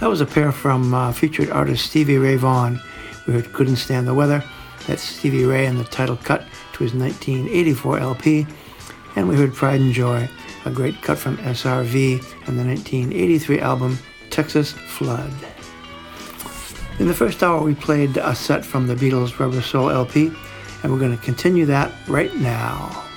That was a pair from featured artist Stevie Ray Vaughan. We heard Couldn't Stand the Weather. That's Stevie Ray and the title cut to his 1984 LP. And we heard Pride and Joy, a great cut from SRV and the 1983 album Texas Flood. In the first hour, we played a set from the Beatles' Rubber Soul LP, and we're going to continue that right now.